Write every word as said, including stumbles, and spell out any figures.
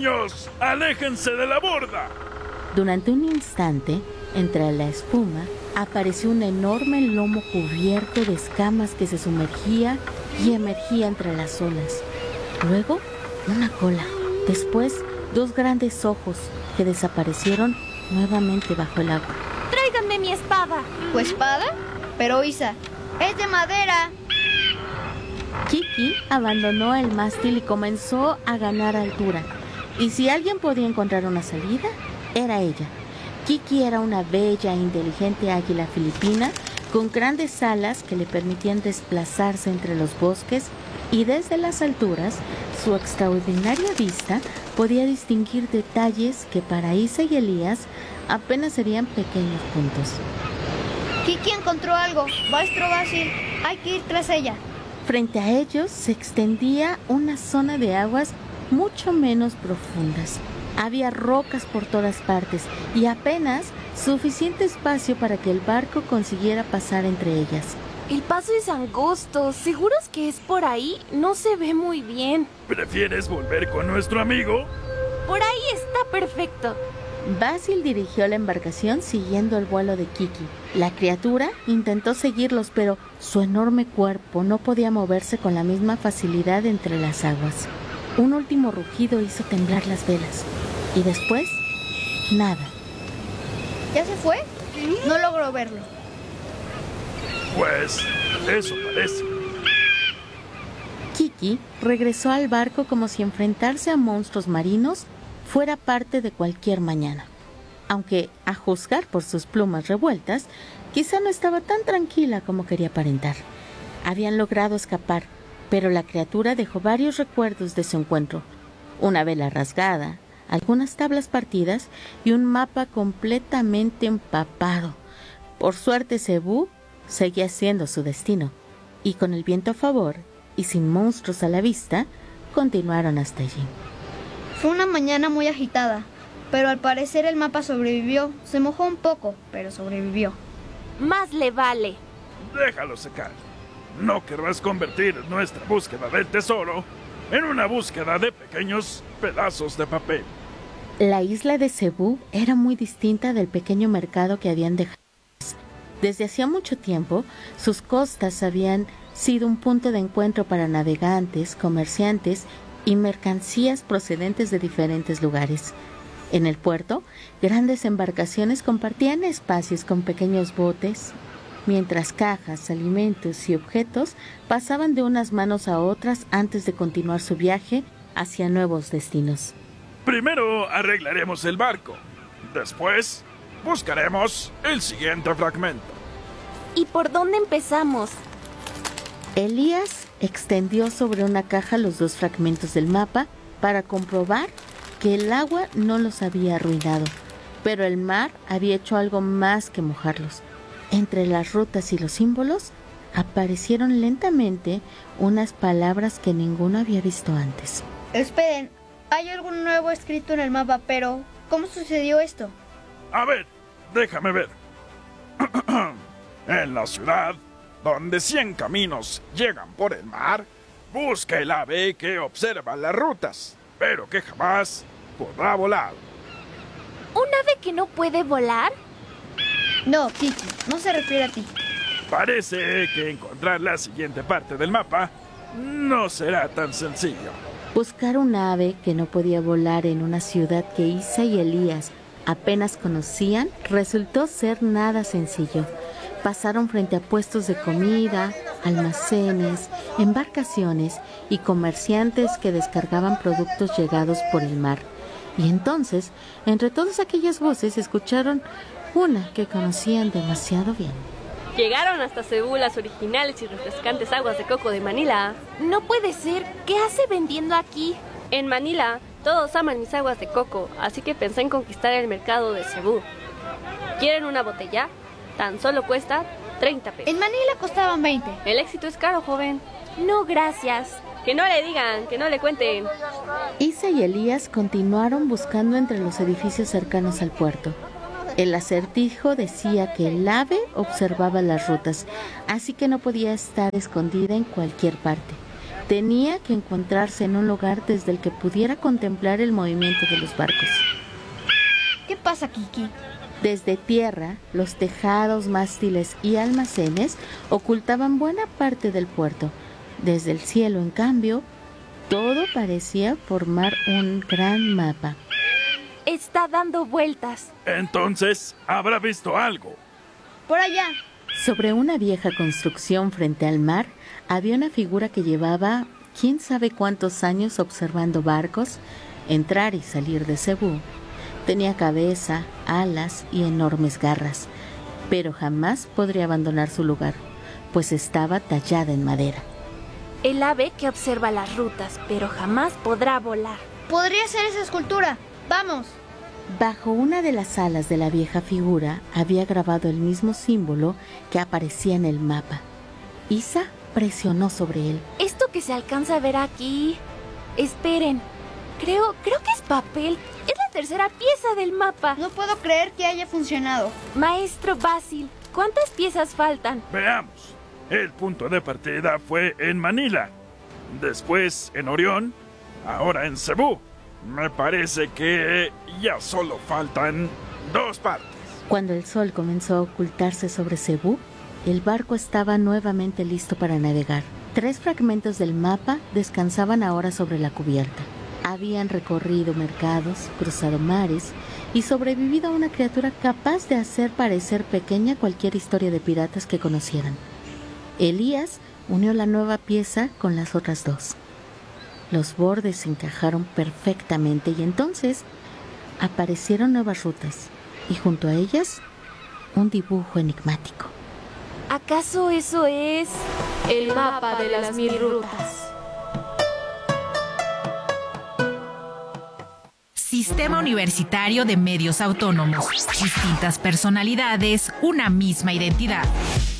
niños, aléjense de la borda. Durante un instante, entre la espuma, apareció un enorme lomo cubierto de escamas que se sumergía y emergía entre las olas. Luego, una cola. Después, dos grandes ojos que desaparecieron nuevamente bajo el agua. ¡Tráiganme mi espada! ¿Tu espada? Pero Isa, es de madera. Kiki abandonó el mástil y comenzó a ganar altura. Y si alguien podía encontrar una salida, era ella. Kiki era una bella e inteligente águila filipina con grandes alas que le permitían desplazarse entre los bosques, y desde las alturas, su extraordinaria vista podía distinguir detalles que para Isa y Elías apenas serían pequeños puntos. Kiki encontró algo. Maestro Basil, hay que ir tras ella. Frente a ellos se extendía una zona de aguas mucho menos profundas. Había rocas por todas partes y apenas suficiente espacio para que el barco consiguiera pasar entre ellas. El paso es angosto. ¿Seguros que es por ahí? No se ve muy bien. ¿Prefieres volver con nuestro amigo? Por ahí está perfecto. Basil dirigió la embarcación siguiendo el vuelo de Kiki. La criatura intentó seguirlos, pero su enorme cuerpo no podía moverse con la misma facilidad entre las aguas. Un último rugido hizo temblar las velas. Y después, nada. ¿Ya se fue? No logro verlo. Pues, eso parece. Kiki regresó al barco como si enfrentarse a monstruos marinos fuera parte de cualquier mañana. Aunque, a juzgar por sus plumas revueltas, quizá no estaba tan tranquila como quería aparentar. Habían logrado escapar, pero la criatura dejó varios recuerdos de su encuentro. Una vela rasgada, algunas tablas partidas y un mapa completamente empapado. Por suerte, Cebú seguía siendo su destino, y con el viento a favor y sin monstruos a la vista, continuaron hasta allí. Fue una mañana muy agitada, pero al parecer el mapa sobrevivió. Se mojó un poco, pero sobrevivió. Más le vale. Déjalo secar. No querrás convertir nuestra búsqueda del tesoro en una búsqueda de pequeños pedazos de papel. La isla de Cebú era muy distinta del pequeño mercado que habían dejado. Desde hacía mucho tiempo, sus costas habían sido un punto de encuentro para navegantes, comerciantes y mercancías procedentes de diferentes lugares. En el puerto, grandes embarcaciones compartían espacios con pequeños botes, mientras cajas, alimentos y objetos pasaban de unas manos a otras antes de continuar su viaje hacia nuevos destinos. Primero arreglaremos el barco. Después buscaremos el siguiente fragmento. ¿Y por dónde empezamos? Elías extendió sobre una caja los dos fragmentos del mapa para comprobar que el agua no los había arruinado, pero el mar había hecho algo más que mojarlos. Entre las rutas y los símbolos aparecieron lentamente unas palabras que ninguno había visto antes. Esperen, hay algo nuevo escrito en el mapa, pero ¿cómo sucedió esto? A ver, déjame ver. En la ciudad, donde cien caminos llegan por el mar, busca el ave que observa las rutas, pero que jamás podrá volar. ¿Un ave que no puede volar? No, Kiki, no se refiere a ti. Parece que encontrar la siguiente parte del mapa no será tan sencillo. Buscar un ave que no podía volar en una ciudad que Isa y Elías apenas conocían resultó ser nada sencillo. Pasaron frente a puestos de comida, almacenes, embarcaciones y comerciantes que descargaban productos llegados por el mar. Y entonces, entre todas aquellas voces, escucharon una que conocían demasiado bien. Llegaron hasta Cebú las originales y refrescantes aguas de coco de Manila. No puede ser. ¿Qué hace vendiendo aquí? En Manila, todos aman mis aguas de coco, así que pensé en conquistar el mercado de Cebú. ¿Quieren una botella? Tan solo cuesta treinta pesos. En Manila costaban veinte. El éxito es caro, joven. No, gracias. Que no le digan, que no le cuenten. Isa y Elías continuaron buscando entre los edificios cercanos al puerto. El acertijo decía que el ave observaba las rutas, así que no podía estar escondida en cualquier parte. Tenía que encontrarse en un lugar desde el que pudiera contemplar el movimiento de los barcos. ¿Qué pasa, Kiki? Desde tierra, los tejados, mástiles y almacenes ocultaban buena parte del puerto. Desde el cielo, en cambio, todo parecía formar un gran mapa. Está dando vueltas. Entonces, habrá visto algo. Por allá. Sobre una vieja construcción frente al mar, había una figura que llevaba quién sabe cuántos años observando barcos entrar y salir de Cebú. Tenía cabeza, alas y enormes garras, pero jamás podría abandonar su lugar, pues estaba tallada en madera. El ave que observa las rutas, pero jamás podrá volar. Podría ser esa escultura. ¡Vamos! Bajo una de las alas de la vieja figura había grabado el mismo símbolo que aparecía en el mapa. Isa presionó sobre él. Esto que se alcanza a ver aquí... Esperen. Creo, creo que es papel. Es la tercera pieza del mapa. No puedo creer que haya funcionado. Maestro Basil, ¿cuántas piezas faltan? Veamos. El punto de partida fue en Manila, después en Orión, ahora en Cebú. Me parece que ya solo faltan dos partes. Cuando el sol comenzó a ocultarse sobre Cebú, el barco estaba nuevamente listo para navegar. Tres fragmentos del mapa descansaban ahora sobre la cubierta. Habían recorrido mercados, cruzado mares y sobrevivido a una criatura capaz de hacer parecer pequeña cualquier historia de piratas que conocieran. Elías unió la nueva pieza con las otras dos. Los bordes se encajaron perfectamente y entonces aparecieron nuevas rutas y junto a ellas un dibujo enigmático. ¿Acaso eso es...? El mapa de las mil rutas. Sistema Universitario de Medios Autónomos. Distintas personalidades, una misma identidad.